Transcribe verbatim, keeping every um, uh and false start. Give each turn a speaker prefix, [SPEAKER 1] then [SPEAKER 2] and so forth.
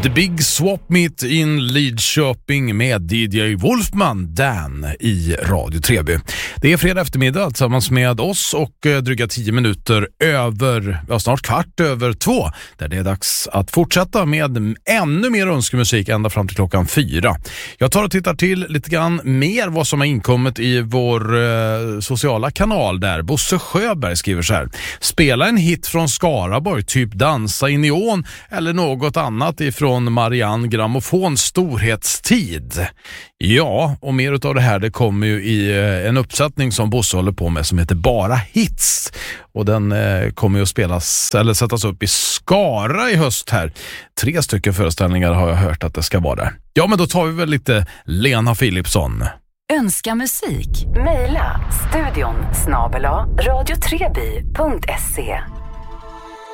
[SPEAKER 1] The Big Swap Meet in Lidköping med D J Wolfman Dan i Radio Treby. Det är fredag eftermiddag tillsammans med oss och eh, dryga tio minuter över, ja snart kvart över två, där det är dags att fortsätta med ännu mer önskemusik ända fram till klockan fyra. Jag tar och tittar till lite grann mer vad som har inkommit i vår eh, sociala kanal där. Bosse Sjöberg skriver så här: spela en hit från Skaraborg, typ Dansa i neon eller något annat ifrån Marianne Grammofons storhetstid. Ja, och mer utav det här det kommer ju i en uppsättning som Bosse håller på med som heter Bara Hits. Och den eh, kommer ju att spelas eller sättas upp i Skara i höst här. Tre stycken föreställningar har jag hört att det ska vara där. Ja, men då tar vi väl lite Lena Philipsson.
[SPEAKER 2] Önska musik. Maila studion snabel-a radiotreby punkt se.